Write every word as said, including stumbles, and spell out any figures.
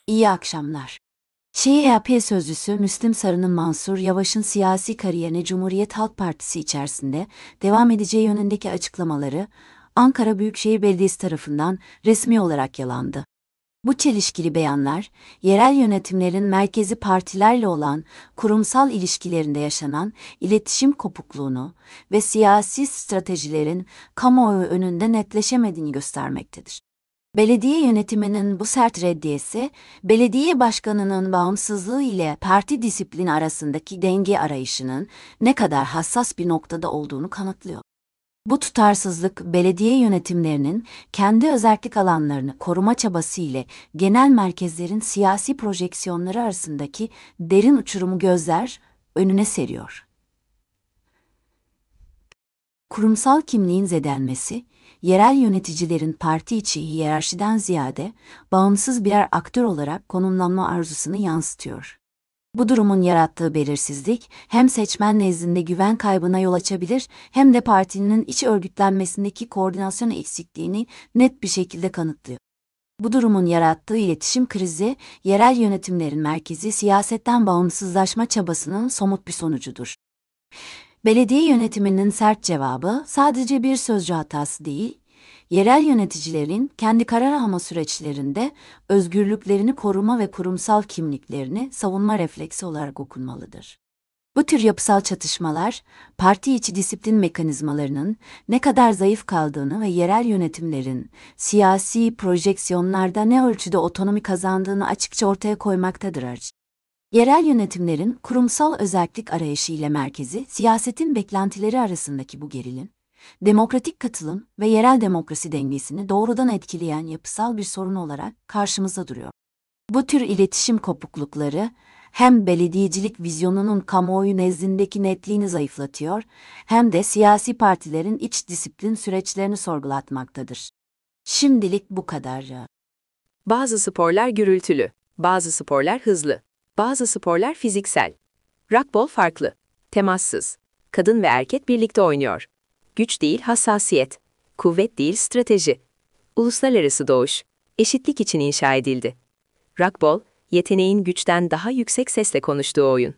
İyi akşamlar. C H P sözcüsü Müslim Sarı'nın Mansur Yavaş'ın siyasi kariyerine Cumhuriyet Halk Partisi içerisinde devam edeceği yönündeki açıklamaları Ankara Büyükşehir Belediyesi tarafından resmi olarak yalandı. Bu çelişkili beyanlar, yerel yönetimlerin merkezi partilerle olan kurumsal ilişkilerinde yaşanan iletişim kopukluğunu ve siyasi stratejilerin kamuoyu önünde netleşemediğini göstermektedir. Belediye yönetiminin bu sert reddiyesi, belediye başkanının bağımsızlığı ile parti disiplini arasındaki denge arayışının ne kadar hassas bir noktada olduğunu kanıtlıyor. Bu tutarsızlık, belediye yönetimlerinin kendi özellik alanlarını koruma çabası ile genel merkezlerin siyasi projeksiyonları arasındaki derin uçurumu gözler önüne seriyor. Kurumsal kimliğin zedelenmesi, yerel yöneticilerin parti içi hiyerarşiden ziyade bağımsız birer aktör olarak konumlanma arzusunu yansıtıyor. Bu durumun yarattığı belirsizlik hem seçmen nezdinde güven kaybına yol açabilir hem de partinin iç örgütlenmesindeki koordinasyon eksikliğini net bir şekilde kanıtlıyor. Bu durumun yarattığı iletişim krizi, yerel yönetimlerin merkezi siyasetten bağımsızlaşma çabasının somut bir sonucudur. Belediye yönetiminin sert cevabı sadece bir sözcü hatası değil, yerel yöneticilerin kendi karar alma süreçlerinde özgürlüklerini koruma ve kurumsal kimliklerini savunma refleksi olarak okunmalıdır. Bu tür yapısal çatışmalar, parti içi disiplin mekanizmalarının ne kadar zayıf kaldığını ve yerel yönetimlerin siyasi projeksiyonlarda ne ölçüde otonomi kazandığını açıkça ortaya koymaktadır. Yerel yönetimlerin kurumsal özellik arayışı ile merkezi siyasetin beklentileri arasındaki bu gerilim, demokratik katılım ve yerel demokrasi dengesini doğrudan etkileyen yapısal bir sorun olarak karşımıza duruyor. Bu tür iletişim kopuklukları hem belediyecilik vizyonunun kamuoyu nezdindeki netliğini zayıflatıyor, hem de siyasi partilerin iç disiplin süreçlerini sorgulatmaktadır. Şimdilik bu kadar. Bazı sporlar gürültülü, bazı sporlar hızlı, bazı sporlar fiziksel. Rakbol farklı, temassız. Kadın ve erkek birlikte oynuyor. Güç değil hassasiyet, kuvvet değil strateji. Uluslararası doğuş, eşitlik için inşa edildi. Rakbol, yeteneğin güçten daha yüksek sesle konuştuğu oyun.